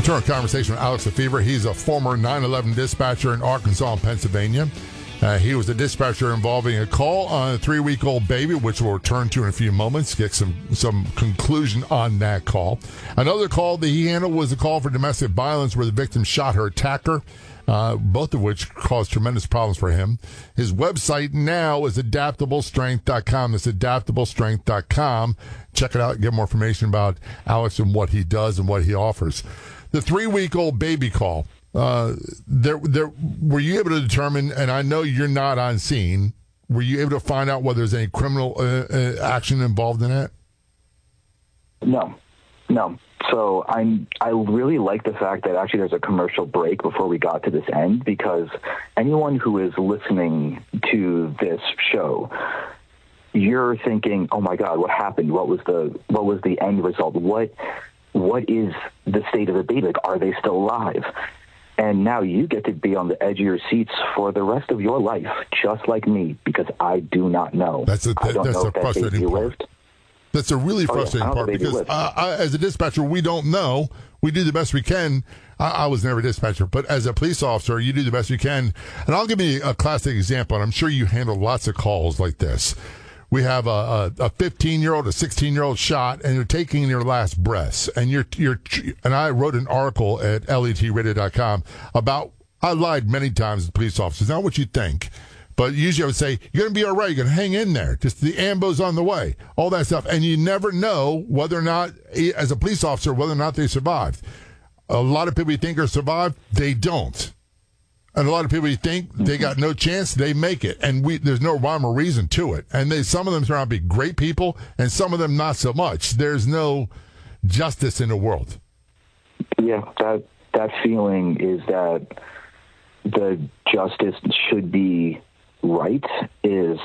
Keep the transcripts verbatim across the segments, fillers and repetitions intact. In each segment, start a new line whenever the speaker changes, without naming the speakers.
Return conversation with Alex Lefevre. He's a former nine eleven dispatcher in Arkansas and Pennsylvania. Uh, he was a dispatcher involving a call on a three-week-old baby, which we'll return to in a few moments, get some, some conclusion on that call. Another call that he handled was a call for domestic violence where the victim shot her attacker, uh, both of which caused tremendous problems for him. His website now is adaptable strength dot com. That's adaptable strength dot com. Check it out and get more information about Alex and what he does and what he offers. The three-week-old baby call. Uh, there, there, were you able to determine, and I know you're not on scene, were you able to find out whether there's any criminal uh, uh, action involved in that?
No, no. So I'm, I really like the fact that actually there's a commercial break before we got to this end, because anyone who is listening to this show, you're thinking, oh my God, what happened? What was the, what was the end result? What, what is the state of the baby? Like, are they still alive? And now you get to be on the edge of your seats for the rest of your life, just like me, because I do not know.
That's a,
I don't
that's
know
a
if that
frustrating
baby
part.
lived.
That's a really
Oh,
frustrating
yeah.
part because uh, I, as a dispatcher, we don't know. We do the best we can. I, I was never a dispatcher, but as a police officer, you do the best you can. And I'll give you a classic example, and I'm sure you handle lots of calls like this. We have a, a, a fifteen-year-old, a sixteen-year-old shot, and they're taking their last breaths. And you're, you're, and I wrote an article at L E T radio dot com about, I lied many times to police officers, not what you think. But usually I would say, you're going to be all right. You're going to hang in there. Just the ambo's on the way. All that stuff. And you never know whether or not, as a police officer, whether or not they survived. A lot of people you think are survived, they don't. And a lot of people you think they got no chance, they make it. And we, there's no rhyme or reason to it. And they, some of them turn out to be great people, and some of them not so much. There's no justice in the world.
Yeah, that that feeling is that the justice should be right is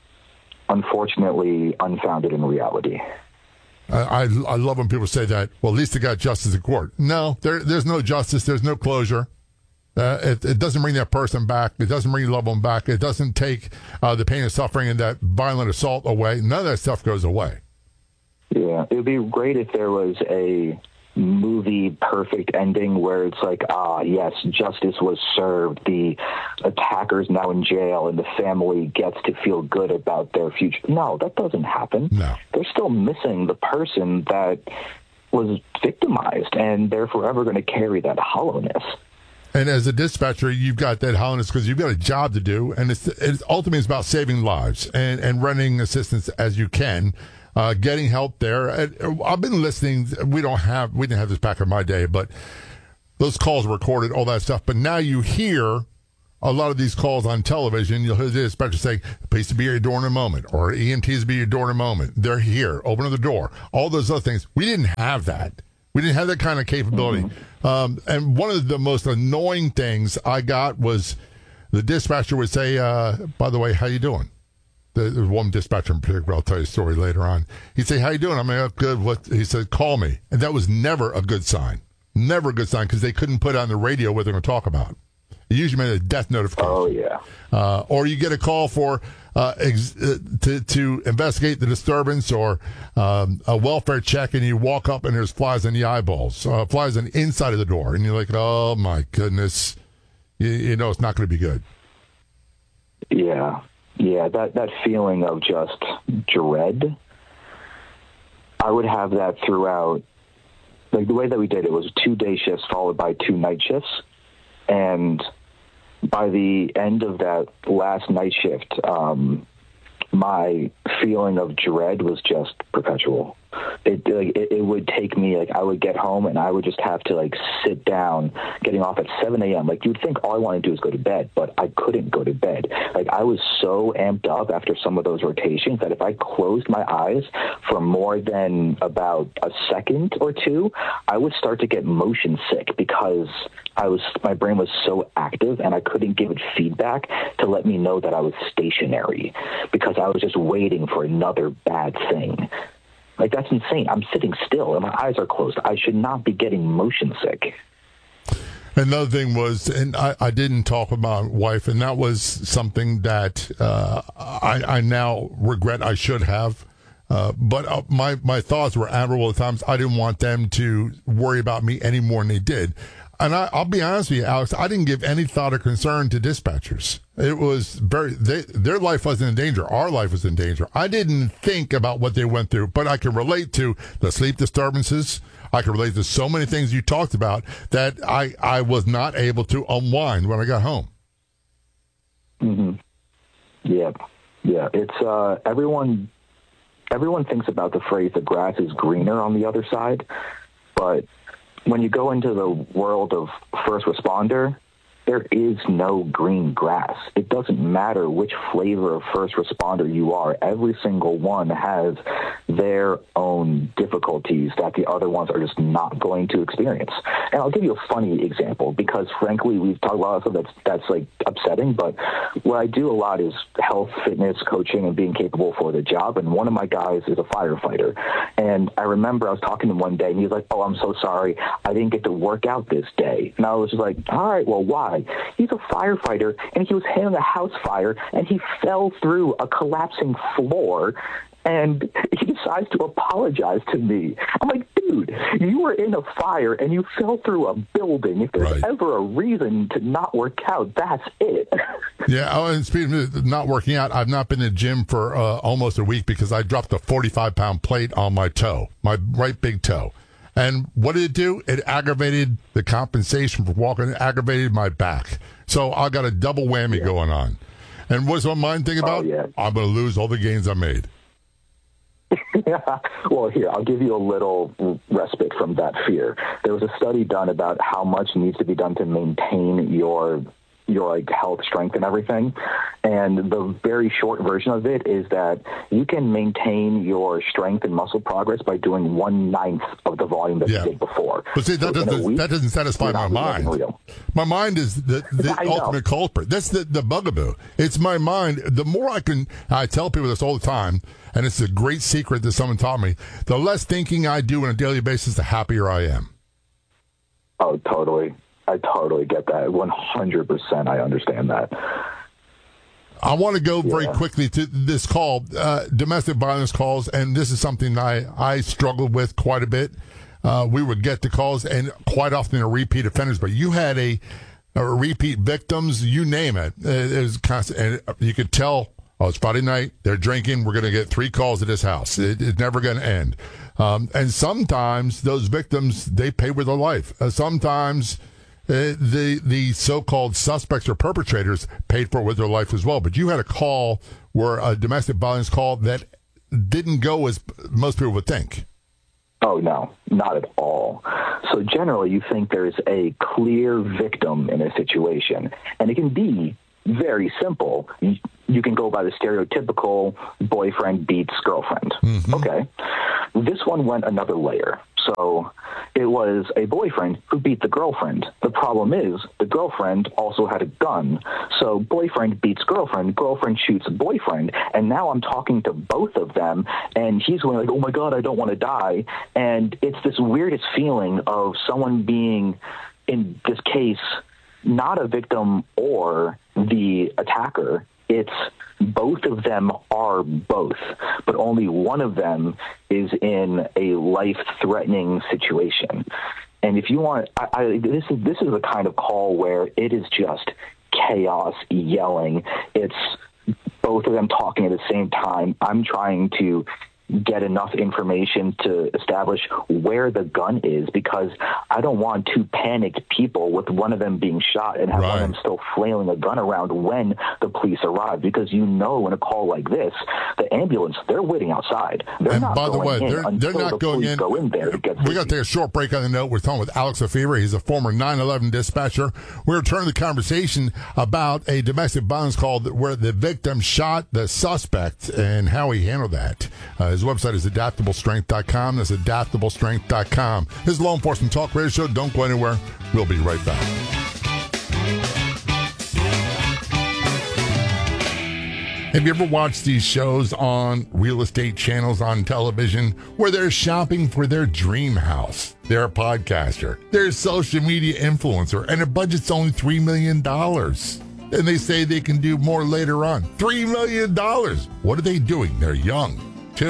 unfortunately unfounded in reality.
I, I, I love when people say that, well, at least they got justice in court. No, there, there's no justice. There's no closure. Uh, it, it doesn't bring that person back. It doesn't bring loved one back. It doesn't take uh, the pain and suffering and that violent assault away. None of that stuff goes away.
Yeah, it would be great if there was a movie perfect ending where it's like, ah, yes, justice was served. The attacker's now in jail and the family gets to feel good about their future. No, that doesn't happen.
No.
They're still missing the person that was victimized, and they're forever going to carry that hollowness.
And as a dispatcher, you've got that hollowness because you've got a job to do, and it's, it's ultimately it's about saving lives and, and rendering assistance as you can, uh, getting help there. And I've been listening. We don't have we didn't have this back in my day, but those calls were recorded, all that stuff. But now you hear a lot of these calls on television. You'll hear the dispatcher saying, "Police will be at your door in a moment," or "E M Ts will be at your door in a moment." They're here. Open the door. All those other things. We didn't have that. We didn't have that kind of capability. Mm-hmm. Um, and one of the most annoying things I got was the dispatcher would say, uh, by the way, how you doing? The, the one dispatcher in particular, I'll tell you a story later on. He'd say, how you doing? I'm mean, good. What? He said, call me. And that was never a good sign. Never a good sign because they couldn't put on the radio what they're going to talk about. It usually meant a death notification.
Oh, yeah.
Uh, or you get a call for uh, ex- uh, to, to investigate the disturbance or um, a welfare check, and you walk up and there's flies on the eyeballs, uh, flies on the inside of the door, and you're like, oh, my goodness. You, you know it's not going to be good.
Yeah. Yeah, that, that feeling of just dread, I would have that throughout. Like, the way that we did it was two-day shifts followed by two night shifts. And by the end of that last night shift, um, my feeling of dread was just perpetual. It, like, it, it would take me, like, I would get home and I would just have to, like, sit down, getting off at seven a.m. Like, you'd think all I wanted to do is go to bed, but I couldn't go to bed. Like, I was so amped up after some of those rotations that if I closed my eyes for more than about a second or two, I would start to get motion sick because I was, my brain was so active and I couldn't give it feedback to let me know that I was stationary because I was just waiting for another bad thing. Like, that's insane. I'm sitting still and my eyes are closed. I should not be getting motion sick.
Another thing was, and I, I didn't talk with my wife, and that was something that uh, I, I now regret I should have. Uh, but uh, my, my thoughts were admirable at times. I didn't want them to worry about me any more than they did. And I, I'll be honest with you, Alex, I didn't give any thought or concern to dispatchers. It was very, they, their life wasn't in danger. Our life was in danger. I didn't think about what they went through, but I can relate to the sleep disturbances. I can relate to so many things you talked about that I, I was not able to unwind when I got home.
Mm-hmm. Yeah. Yeah. It's, uh, everyone, everyone thinks about the phrase, the grass is greener on the other side, but when you go into the world of first responder, there is no green grass. It doesn't matter which flavor of first responder you are. Every single one has their own difficulties that the other ones are just not going to experience. And I'll give you a funny example because, frankly, we've talked a lot of stuff that's, that's like upsetting, but what I do a lot is health, fitness, coaching, and being capable for the job. And one of my guys is a firefighter. And I remember I was talking to him one day, and he was like, oh, I'm so sorry. I didn't get to work out this day. And I was just like, all right, well, why? He's a firefighter, and he was handling a house fire, and he fell through a collapsing floor, and he decides to apologize to me. I'm like, dude, you were in a fire, and you fell through a building. If there's
right.
ever a reason to not work out, that's it.
Yeah, oh, and speaking of not working out, I've not been in the gym for uh, almost a week because I dropped a forty-five pound plate on my toe, my right big toe. And what did it do? It aggravated the compensation for walking. It aggravated my back. So I got a double whammy yeah. going on. And what's my mind thinking about?
Oh, yeah.
I'm going to lose all the gains I made.
Well, here, I'll give you a little respite from that fear. There was a study done about how much needs to be done to maintain your your like health, strength, and everything. And the very short version of it is that you can maintain your strength and muscle progress by doing one ninth of the volume that yeah. you did before.
But see, that, so doesn't, week, that doesn't satisfy my mind. My mind is the, the ultimate culprit. That's the, the bugaboo. It's my mind. The more I can, I tell people this all the time, and it's a great secret that someone taught me, the less thinking I do on a daily basis, the happier I am.
Oh, totally. I totally get that. one hundred percent I understand that.
I want to go very
yeah.
quickly to this call, uh, domestic violence calls, and this is something I, I struggled with quite a bit. Uh, we would get the calls, and quite often they're repeat offenders, but you had a, a repeat victims, you name it. It was constant, and you could tell, oh, it's Friday night, they're drinking, we're going to get three calls at this house. It, it's never going to end. Um, and sometimes those victims, they pay with their life. Uh, sometimes... Uh, the the so-called suspects or perpetrators paid for it with their life as well. But you had a call where a domestic violence call that didn't go as most people would think.
Oh, no, not at all. So generally you think there's a clear victim in a situation, and it can be very simple. You, you can go by the stereotypical boyfriend beats girlfriend. Mm-hmm. Okay. This one went another layer. So it was a boyfriend who beat the girlfriend. The problem is the girlfriend also had a gun. So boyfriend beats girlfriend, girlfriend shoots boyfriend, and now I'm talking to both of them, and he's going like, oh my God, I don't want to die. And it's this weirdest feeling of someone being, in this case, not a victim or the attacker. It's both of them are both, but only one of them is in a life-threatening situation. And if you want, I, I, this is this is the kind of call where it is just chaos, yelling. It's both of them talking at the same time. I'm trying to get enough information to establish where the gun is, because I don't want two panicked people with one of them being shot and have right. one of them still flailing a gun around when the police arrive, because you know in a call like this, the ambulance, they're waiting outside. They're
and
not
by the way,
going
they're,
in
they're not
the
going in.
Go in there to get
we got to take a short break on the note. We're talking with Alex Lefevre. He's a former nine eleven dispatcher. We're turning the conversation about a domestic violence call where the victim shot the suspect and how he handled that. Uh, his website is adaptable strength dot com. That's adaptable strength dot com. His Law Enforcement Talk Radio Show. Don't go anywhere. We'll be right back. Have you ever watched these shows on real estate channels on television where they're shopping for their dream house? They're a podcaster. They're a social media influencer, and their budget's only three million dollars. And they say they can do more later on. three million dollars. What are they doing? They're young, too.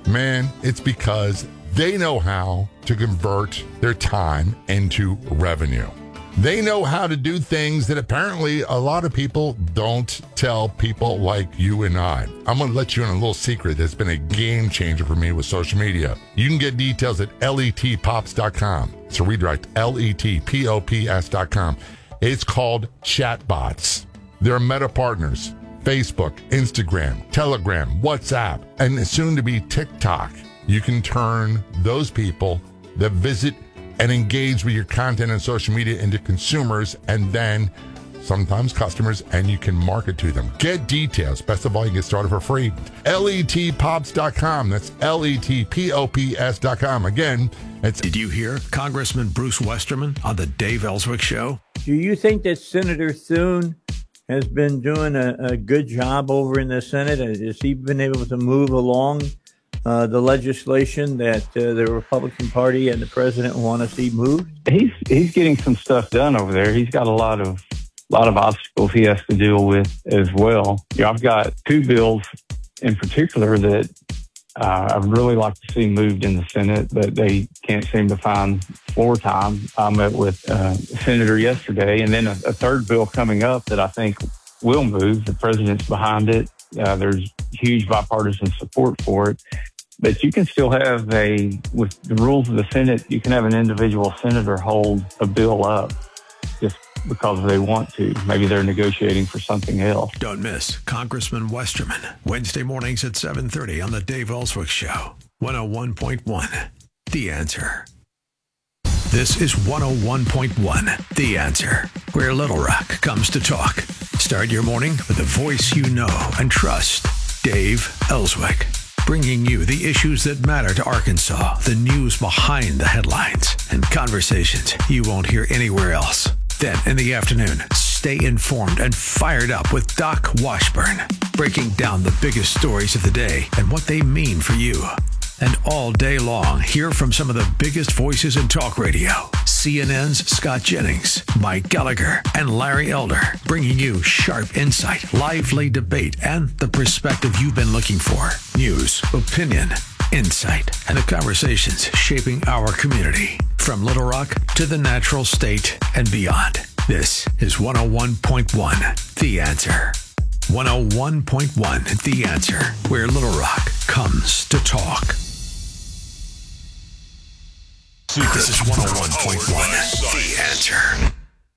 Man, it's because they know how to convert their time into revenue. They know how to do things that apparently a lot of people don't tell people like you and I. I'm going to let you in a little secret that's been a game changer for me with social media. You can get details at let pops dot com. It's a redirect, let pops dot com. It's called Chatbots. They're Meta partners, Facebook, Instagram, Telegram, WhatsApp, and soon to be TikTok. You can turn those people that visit and engage with your content on social media into consumers and then sometimes customers, and you can market to them. Get details. Best of all, you can get started for free. let pops dot com. That's let pops dot com. Again, it's...
Did you hear Congressman Bruce Westerman on the Dave Ellswick Show?
Do you think that Senator Thune has been doing a, a good job over in the Senate? Has he been able to move along Uh, the legislation that uh, the Republican Party and the president want to see moved?
He's he's getting some stuff done over there. He's got a lot of lot of obstacles he has to deal with as well. You know, I've got two bills in particular that uh, I'd really like to see moved in the Senate, but they can't seem to find floor time. I met with uh, a senator yesterday, and then a, a third bill coming up that I think will move. The president's behind it. Uh, there's huge bipartisan support for it. But you can still have a, with the rules of the Senate, you can have an individual senator hold a bill up just because they want to. Maybe they're negotiating for something else.
Don't miss Congressman Westerman, Wednesday mornings at seven thirty on the Dave Ellswick Show. one oh one point one, The Answer. This is one oh one point one, The Answer, where Little Rock comes to talk. Start your morning with a voice you know and trust. Dave Ellswick, bringing you the issues that matter to Arkansas, the news behind the headlines, and conversations you won't hear anywhere else. Then in the afternoon, stay informed and fired up with Doc Washburn, breaking down the biggest stories of the day and what they mean for you. And all day long, hear from some of the biggest voices in talk radio. C N N's Scott Jennings, Mike Gallagher, and Larry Elder, bringing you sharp insight, lively debate, and the perspective you've been looking for. News, opinion, insight, and the conversations shaping our community. From Little Rock to the natural state and beyond. This is one oh one point one, The Answer. one oh one point one, The Answer, where Little Rock comes to talk. This is one oh one point one, The Answer.